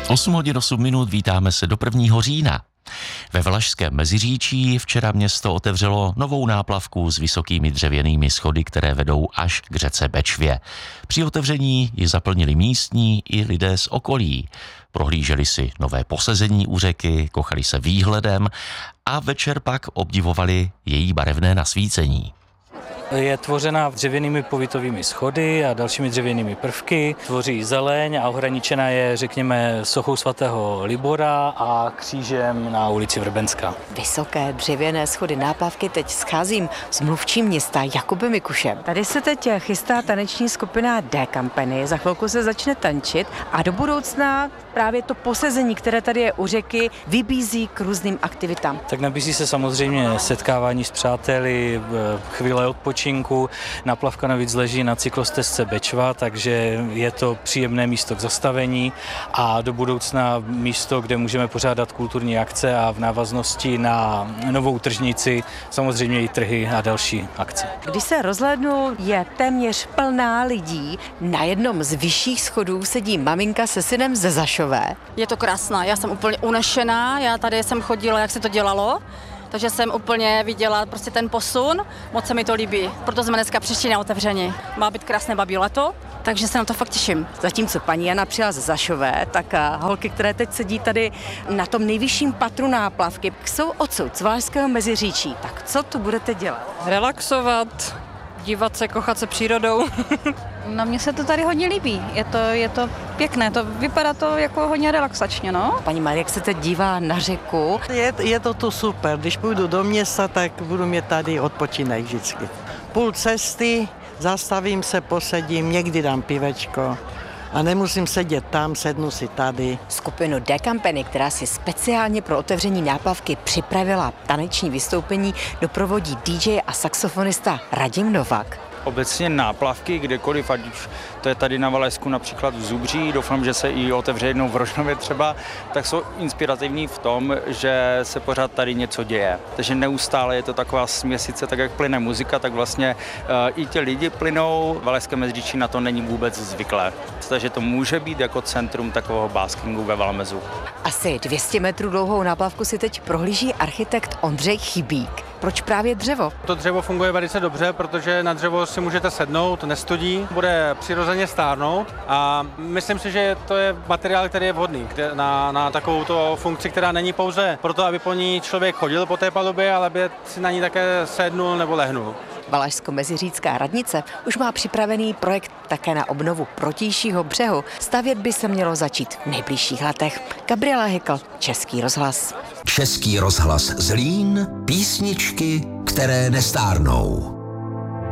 8:08, vítáme se do 1. října. Ve Valašském Meziříčí včera město otevřelo novou náplavku s vysokými dřevěnými schody, které vedou až k řece Bečvě. Při otevření ji zaplnili místní i lidé z okolí. Prohlíželi si nové posezení u řeky, kochali se výhledem a večer pak obdivovali její barevné nasvícení. Je tvořena dřevěnými povítovými schody a dalšími dřevěnými prvky. Tvoří zeleň a ohraničena je, řekněme, sochou svatého Libora a křížem na ulici Vrbenská. Vysoké dřevěné schody náplavky teď scházím s mluvčím města Jakubem Mikušem. Tady se teď chystá taneční skupina D Company. Za chvilku se začne tančit a do budoucna právě to posezení, které tady je u řeky, vybízí k různým aktivitám. Tak nabízí se samozřejmě setkávání s přáteli, chvíle odpočinku. Náplavka navíc leží na cyklostezce Bečva, takže je to příjemné místo k zastavení a do budoucna místo, kde můžeme pořádat kulturní akce a v návaznosti na novou tržnici samozřejmě i trhy a další akce. Když se rozhlédnu, je téměř plná lidí. Na jednom z vyšších schodů sedí maminka se synem ze Zašové. Je to krásná, já jsem úplně unešená, já tady jsem chodila, jak se to dělalo, takže jsem úplně viděla prostě ten posun, moc se mi to líbí, proto jsme dneska přišli na otevření. Má být krásné babí leto, takže se na to fakt těším. Zatímco paní Jana přijela ze Zašové, tak holky, které teď sedí tady na tom nejvyšším patru náplavky, jsou odsud z Valašského Meziříčí. Tak co tu budete dělat? Relaxovat, dívat se, kochat se přírodou. No mně se to tady hodně líbí, je to pěkné, vypadá to jako hodně relaxačně, no. Paní Marie, jak se teď dívá na řeku? Je to tu super, když půjdu do města, tak budu mít tady odpočinek vždycky. Půl cesty, zastavím se, posedím, někdy dám pivečko a nemusím sedět tam, sednu si tady. Skupinu D Company, která si speciálně pro otevření náplavky připravila taneční vystoupení, doprovodí DJ a saxofonista Radim Novak. Obecně náplavky kdekoliv, ať už to je tady na Valašsku například v Zubří, doufám, že se i otevře jednou v Rožnově třeba, tak jsou inspirativní v tom, že se pořád tady něco děje. Takže neustále je to taková směsice, tak jak plyne muzika, tak vlastně i ti lidi plynou. Valašské Meziříčí na to není vůbec zvyklé. Takže to může být jako centrum takového baskingu ve Valmezu. Asi 200 metrů dlouhou náplavku si teď prohlíží architekt Ondřej Chybík. Proč právě dřevo? To dřevo funguje velice dobře, protože na dřevo si můžete sednout, nestudí, bude přirozeně stárnout a myslím si, že to je materiál, který je vhodný na takovouto funkci, která není pouze proto, aby po ní člověk chodil po té palubě, ale aby si na ní také sednul nebo lehnul. Valašsko-Meziřícká radnice už má připravený projekt také na obnovu protějšího břehu. Stavět by se mělo začít v nejbližších letech. Gabriela Hykl, Český rozhlas. Český rozhlas Zlín, písničky, které nestárnou.